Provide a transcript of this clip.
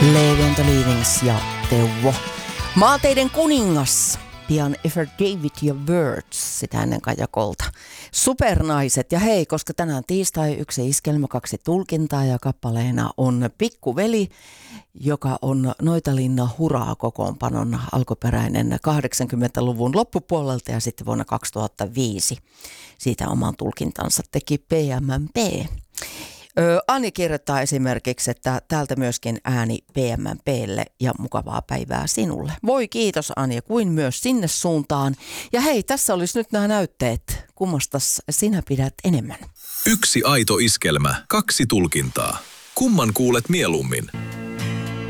Levi and the Leavings ja Teuvo. Maateiden kuningas. Pian If I Gave It Your Words, sitä ennen Kajakolta. Supernaiset. Ja hei, koska tänään tiistai, yksi iskelmä, kaksi tulkintaa ja kappaleena on Pikkuveli, joka on Noitalinna Huraa kokoonpanon alkuperäinen 80-luvun loppupuolelta ja sitten vuonna 2005 siitä oman tulkintansa teki PMMP. Ani kirjoittaa esimerkiksi, että täältä myöskin ääni PMMPlle ja mukavaa päivää sinulle. Voi kiitos Ani, kuin myös sinne suuntaan. Ja hei, tässä olisi nyt nämä näytteet. Kummastas sinä pidät enemmän? Yksi aito iskelmä, kaksi tulkintaa. Kumman kuulet mieluummin?